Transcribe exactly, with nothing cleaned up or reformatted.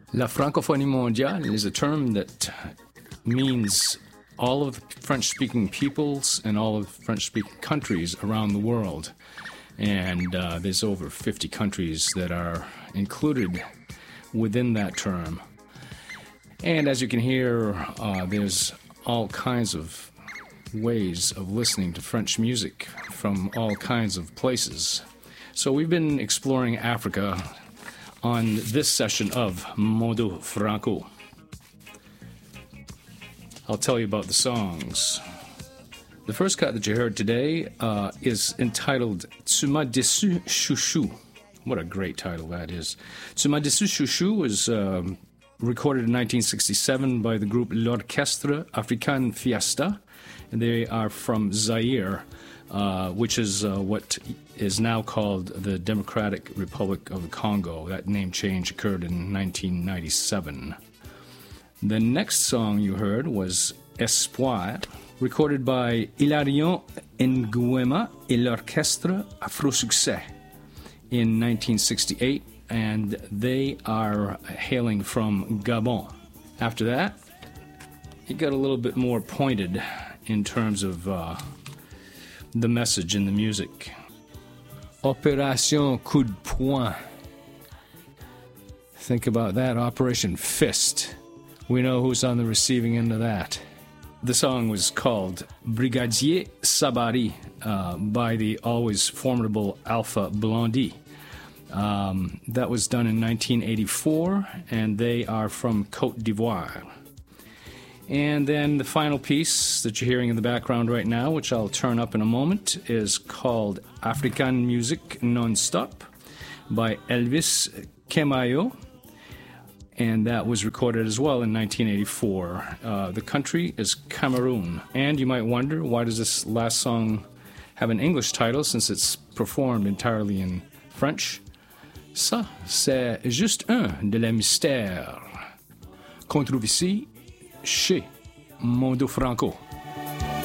La francophonie mondiale is a term that means all of the French-speaking peoples and all of the French-speaking countries around the world. And uh, there's over fifty countries that are included within that term. And as you can hear, uh, there's all kinds of ways of listening to French music from all kinds of places. So we've been exploring Africa on this session of Mondo Franco. I'll tell you about the songs. The first cut that you heard today uh, is entitled Tu m'as déçu chouchou. What a great title that is. Tu m'as déçu chouchou was um, recorded in nineteen sixty-seven by the group L'Orchestre Africain Fiesta. And they are from Zaire, uh, which is uh, what is now called the Democratic Republic of the Congo. That name change occurred in nineteen ninety-seven. The next song you heard was Espoir, recorded by Hilarion Nguema et l'Orchestre Afro Succès in nineteen sixty-eight, and they are hailing from Gabon. After that, it got a little bit more pointed in terms of uh, the message in the music. Opération Coup de Poing. Think about that, Operation Fist. We know who's on the receiving end of that. The song was called Brigadier Sabari uh, by the always formidable Alpha Blondy. Um, that was done in nineteen eighty-four, and they are from Côte d'Ivoire. And then the final piece that you're hearing in the background right now, which I'll turn up in a moment, is called African Music Non-Stop by Elvis Kemayo. And that was recorded as well in nineteen eighty-four. Uh, the country is Cameroon. And you might wonder, why does this last song have an English title since it's performed entirely in French? Ça, c'est juste un de les mystères qu'on trouve ici chez Mondo Franco.